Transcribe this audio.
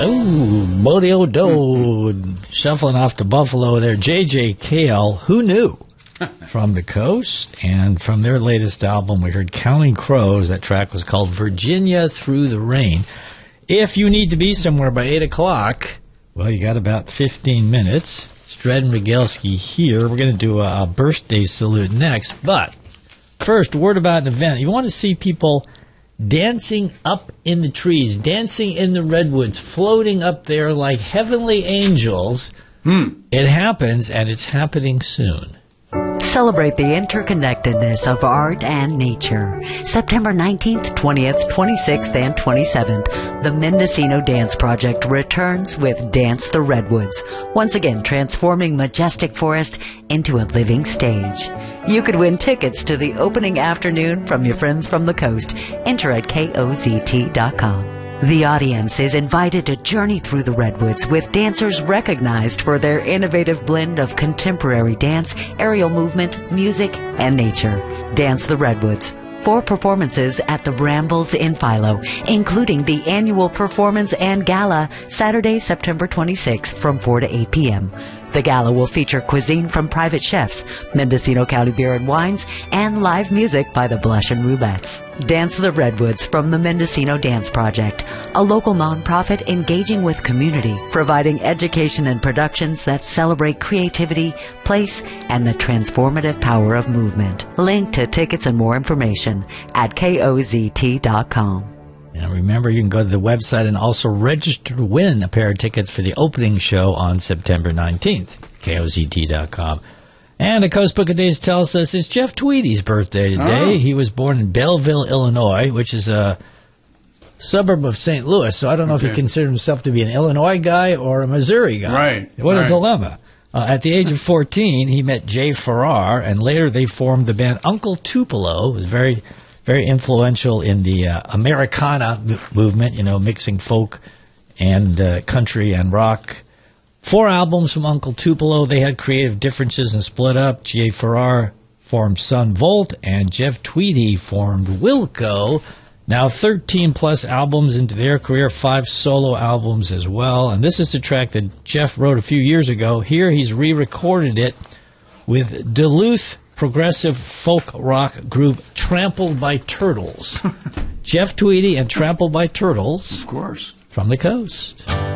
Oh, Bodie O'Do shuffling off to Buffalo there. J.J. Cale, who knew? From the Coast, and from their latest album, we heard Counting Crows. That track was called Virginia Through the Rain. If you need to be somewhere by 8 o'clock, well, you got about 15 minutes. It's Dred and Migelski here. We're going to do a birthday salute next, but first, a word about an event. You want to see people dancing up in the trees, dancing in the redwoods, floating up there like heavenly angels. It happens, and it's happening soon. Celebrate the interconnectedness of art and nature. September 19th, 20th, 26th, and 27th, the Mendocino Dance Project returns with Dance the Redwoods, once again transforming majestic forest into a living stage. You could win tickets to the opening afternoon from your friends from the coast. Enter at KOZT.com. The audience is invited to journey through the redwoods with dancers recognized for their innovative blend of contemporary dance, aerial movement, music, and nature. Dance the Redwoods. 4 performances at the Brambles in Philo, including the annual performance and gala Saturday, September 26th from 4 to 8 p.m. The gala will feature cuisine from private chefs, Mendocino County Beer and Wines, and live music by the Blush and Roulettes. Dance the Redwoods from the Mendocino Dance Project, a local nonprofit engaging with community, providing education and productions that celebrate creativity, place, and the transformative power of movement. Link to tickets and more information at KOZT.com. And remember, you can go to the website and also register to win a pair of tickets for the opening show on September 19th, KOZT.com. And the Coast Book of Days tells us it's Jeff Tweedy's birthday today. He was born in Belleville, Illinois, which is a suburb of St. Louis. So I don't know if he considered himself to be an Illinois guy or a Missouri guy. Right. What a dilemma. At the age of 14, he met Jay Farrar, and later they formed the band Uncle Tupelo. It was very influential in the Americana movement, you know, mixing folk and country and rock. 4 albums from Uncle Tupelo. They had creative differences and split up. Jay Farrar formed Son Volt, and Jeff Tweedy formed Wilco. Now 13-plus albums into their career, 5 solo albums as well. And this is the track that Jeff wrote a few years ago. Here he's re-recorded it with Duluth progressive folk rock group Trampled by Turtles. Jeff Tweedy and Trampled by Turtles. Of course. From the Coast.